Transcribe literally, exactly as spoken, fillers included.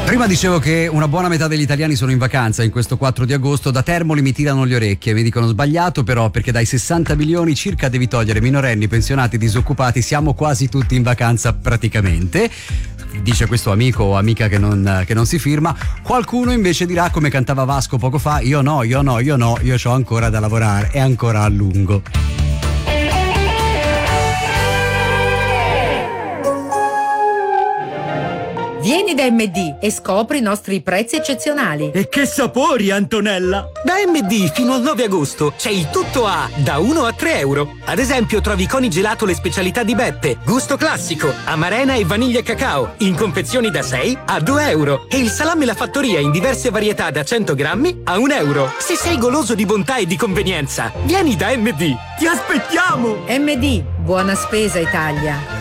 Prima dicevo che una buona metà degli italiani sono in vacanza in questo quattro di agosto. Da Termoli mi tirano le orecchie, mi dicono sbagliato però, perché dai sessanta milioni circa devi togliere minorenni, pensionati, disoccupati, siamo quasi tutti in vacanza praticamente. Dice questo amico o amica che non, che non si firma. Qualcuno invece dirà, come cantava Vasco poco fa, io no, io no, io no, io c'ho ancora da lavorare e ancora a lungo. Vieni da M D e scopri i nostri prezzi eccezionali. E che sapori, Antonella! Da M D fino al nove agosto c'è il tutto A da uno a tre euro. Ad esempio trovi Coni Gelato le specialità di Beppe, gusto classico, amarena e vaniglia e cacao, in confezioni da sei a due euro. E il salame La Fattoria in diverse varietà da cento grammi a un euro. Se sei goloso di bontà e di convenienza, vieni da M D. Ti aspettiamo! M D, buona spesa Italia.